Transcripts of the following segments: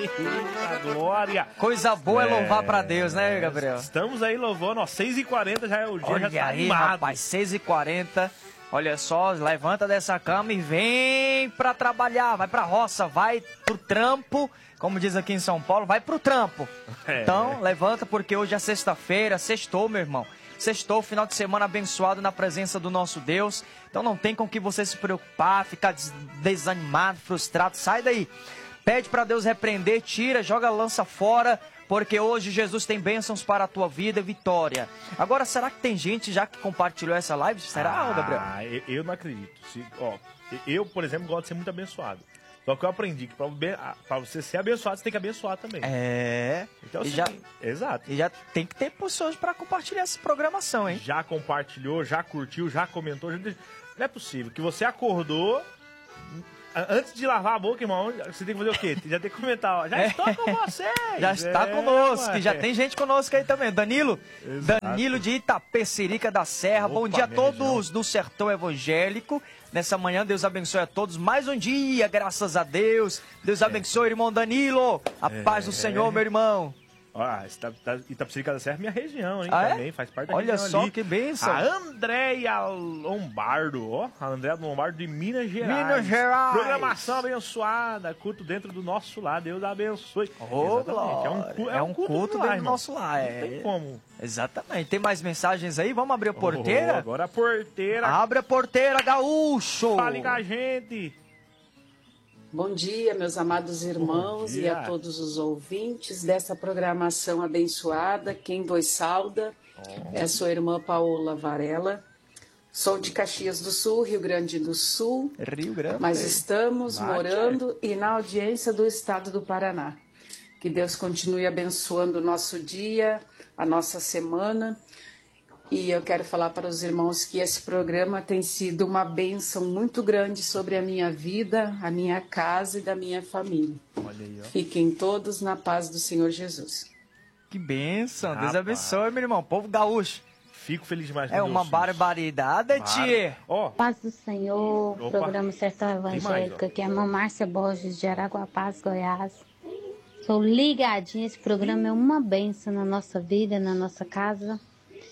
Eita glória! Coisa boa é louvar pra Deus, né, Gabriel? Estamos aí louvando, ó, 6h40 já é o dia, Olha já tá aí, animado. rapaz, 6h40. Olha só, levanta dessa cama e vem pra trabalhar, vai pra roça, vai pro trampo, como diz aqui em São Paulo, vai pro trampo. Então, levanta porque hoje é sexta-feira, sextou, meu irmão. Sextou, final de semana abençoado na presença do nosso Deus. Então não tem com que você se preocupar, ficar desanimado, frustrado, sai daí. Pede pra Deus repreender, tira, joga a lança fora, porque hoje Jesus tem bênçãos para a tua vida e vitória. Agora, será que tem gente já que compartilhou essa live? Será, Gabriel? Eu não acredito. Eu, por exemplo, gosto de ser muito abençoado. Só que eu aprendi que pra você ser abençoado, você tem que abençoar também. Então, assim, exato. E já tem que ter pessoas para compartilhar essa programação, hein? Já compartilhou, já curtiu, já comentou. Não é possível que você acordou... Antes de lavar a boca, irmão, você tem que fazer o quê? Já tem que comentar, ó. Já estou com vocês! Já está conosco, e já tem gente conosco aí também. Danilo de Itapecerica da Serra. Bom dia a todos do Sertão Evangélico. Nessa manhã, Deus abençoe a todos. Mais um dia, graças a Deus. Deus abençoe, irmão Danilo. A paz do Senhor, meu irmão. Itapecerica da Serra é minha região, hein? Também faz parte da região. Olha só ali. Que bênção. A Andréia Lombardo, ó. A Andréia Lombardo de Minas Gerais. Minas Gerais. Programação abençoada. Culto dentro do nosso lar. Deus abençoe. É um culto dentro do nosso lar. Não tem como. Exatamente. Tem mais mensagens aí? Vamos abrir a porteira? Agora a porteira. Abre a porteira, gaúcho. Fale com a gente. Bom dia, meus amados irmãos e a todos os ouvintes dessa programação abençoada. Quem vos sauda é a sua irmã Paola Varela. Sou de Caxias do Sul, Rio Grande do Sul, mas estamos morando e na audiência do estado do Paraná. Que Deus continue abençoando o nosso dia, a nossa semana. E eu quero falar para os irmãos que esse programa tem sido uma bênção muito grande sobre a minha vida, a minha casa e da minha família. Olha aí, ó. Fiquem todos na paz do Senhor Jesus. Que bênção, Deus abençoe, meu irmão, povo gaúcho. Fico feliz demais. É uma barbaridade, tia. Paz do Senhor, programa Sertão Evangélico, aqui é a irmã Márcia Borges de Araguapaz, Goiás. Sou ligadinha, esse programa é uma bênção na nossa vida, na nossa casa.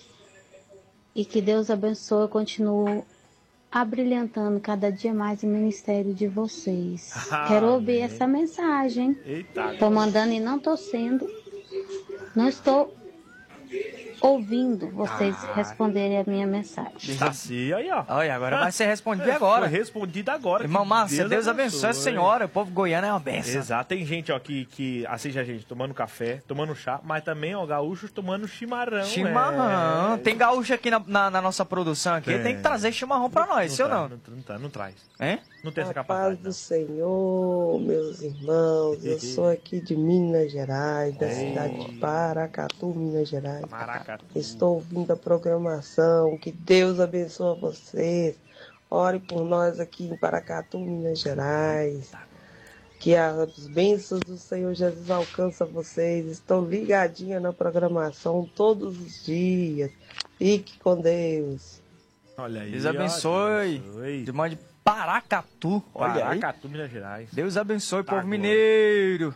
E que Deus abençoe e continue abrilhantando cada dia mais o ministério de vocês. Quero ouvir essa mensagem. Estou mandando e não estou sendo. Não estou ouvindo vocês responderem a minha mensagem. Tá sim, aí, ó. Olha, agora vai ser respondido agora. Foi respondido agora. Irmão Márcia, Deus abençoe a senhora. O povo goiano é uma benção. Exato. Tem gente, ó, que assiste a gente tomando café, tomando chá, mas também, ó, gaúchos tomando chimarrão. Chimarrão. Tem gaúcho aqui na nossa produção aqui. Tem que trazer chimarrão pra nós, sim ou não? Não traz. Hein? Não tem essa A capacidade. paz do Senhor, meus irmãos. Eu sou aqui de Minas Gerais, da cidade de Paracatu, Minas Gerais. Estou ouvindo a programação. Que Deus abençoe vocês. Ore por nós aqui em Paracatu, Minas Gerais. Que as bênçãos do Senhor Jesus alcançam vocês. Estou ligadinha na programação todos os dias. Fique com Deus. Olha aí. Deus abençoe. Irmã de Paracatu. Olha Paracatu, Minas Gerais. Deus abençoe, povo mineiro.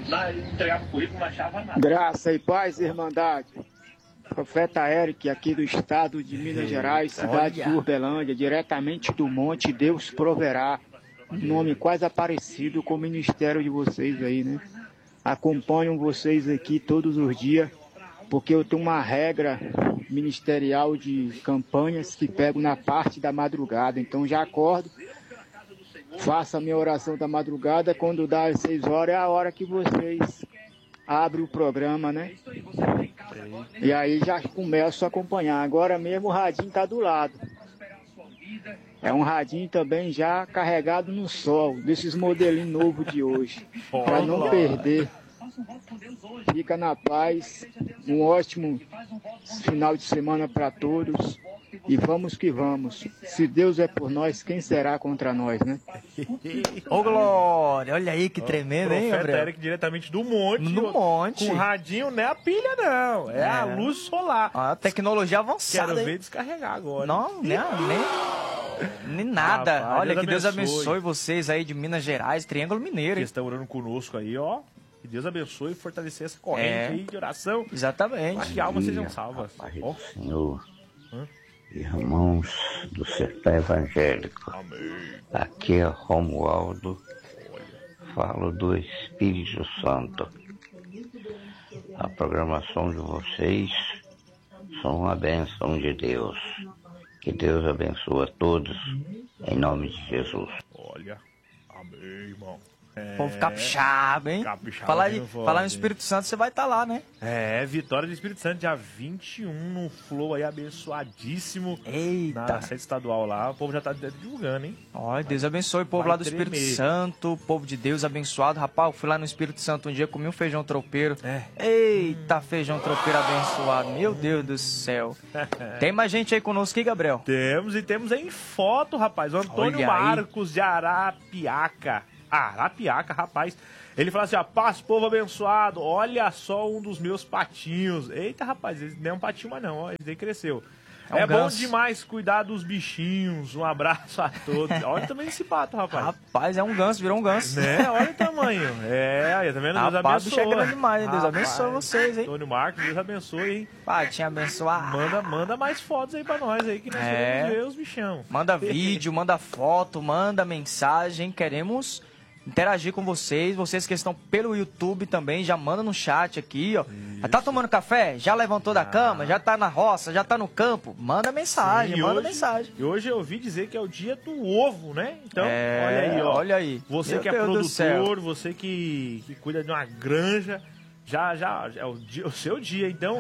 Graça e paz, irmandade. Profeta Eric, aqui do estado de Minas Gerais, cidade de Urbelândia, diretamente do monte, Deus proverá. Um nome quase aparecido com o ministério de vocês aí, né? Acompanham vocês aqui todos os dias, porque eu tenho uma regra ministerial de campanhas que pego na parte da madrugada. Então já acordo, faço a minha oração da madrugada, quando dá às 6 horas é a hora que vocês abrem o programa, né? E aí já começo a acompanhar. Agora mesmo o radinho tá do lado. É um radinho também já carregado no sol, desses modelinhos novos de hoje, para não perder. Fica na paz, um ótimo final de semana para todos e vamos que vamos. Se Deus é por nós, quem será contra nós, né? Ô, Glória, olha aí que tremendo, hein, Profeta Gabriel? Eric diretamente do monte. No monte. Com radinho, não é a pilha, não. É a luz solar. A tecnologia avançada. Quero ver hein? descarregar agora. Não, nem nada. Rapaz, olha, que Deus abençoe vocês aí de Minas Gerais, Triângulo Mineiro. Que Hein? estão orando conosco aí, ó. Que Deus abençoe e fortalecer essa corrente aí de oração. Exatamente. Para que almas sejam salvas. Do Senhor, irmãos do sertão evangélico. Amém. Aqui é Romualdo. Falo do Espírito Santo. A programação de vocês são uma bênção de Deus. Que Deus abençoe a todos, em nome de Jesus. Olha, amém, irmão. Povo capixaba, hein? Falar no Espírito Santo, você vai estar lá, né? Vitória do Espírito Santo, dia 21, no Flow aí, abençoadíssimo. Eita! Na sede estadual lá, o povo já tá divulgando, hein? Olha, Deus abençoe o povo lá do Espírito Santo, o povo de Deus abençoado. Rapaz, eu fui lá no Espírito Santo um dia, comi um feijão tropeiro. Eita, feijão tropeiro abençoado, meu Deus do céu. Tem mais gente aí conosco aqui, Gabriel? Temos aí em foto, rapaz, o Antônio Marcos de Arapiaca, rapaz. Ele fala assim, paz, povo abençoado, olha só um dos meus patinhos. Eita, rapaz, esse não é um patinho mais não, esse daí cresceu. É bom demais cuidar dos bichinhos, um abraço a todos. Olha também esse pato, rapaz. Rapaz, é um ganso, virou um ganso. Né, olha o tamanho. Aí, tá vendo? Deus abençoe. O bicho é grande demais, hein? Deus abençoe vocês, hein? Antônio Marcos, Deus abençoe, hein? Patinho abençoado. Manda mais fotos aí pra nós aí, que nós queremos ver os bichão. Manda vídeo, manda foto, manda mensagem, queremos interagir com vocês que estão pelo YouTube também, já manda no chat aqui, ó. Isso. Já tá tomando café? Já levantou da cama? Já tá na roça? Já tá no campo? Manda mensagem, mensagem. E hoje eu ouvi dizer que é o dia do ovo, né? Então, olha aí, ó. Olha aí. Você Meu que é Deus produtor, você que cuida de uma granja, já é o seu dia, então,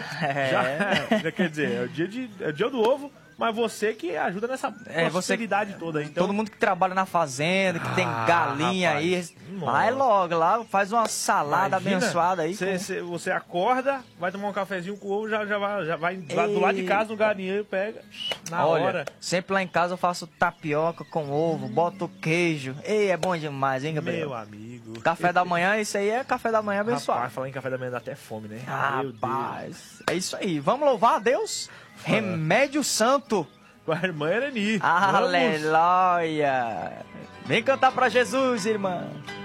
já quer dizer, é o dia do ovo. Mas você que ajuda nessa possibilidade toda. Então... Todo mundo que trabalha na fazenda, que tem galinha rapaz, aí, vai logo lá, faz uma salada abençoada aí. Você acorda, vai tomar um cafezinho com o ovo, já vai do lado de casa no galinheiro, pega na hora. Sempre lá em casa eu faço tapioca com ovo, boto queijo. Ei, é bom demais, hein, Gabriel? Meu amigo. Café da manhã, isso aí é café da manhã abençoado. Rapaz, falar em café da manhã dá até fome, né? Rapaz, é isso aí. Vamos louvar a Deus? Remédio Santo. Com a irmã Ereni. Aleluia. Vem cantar pra Jesus, irmã.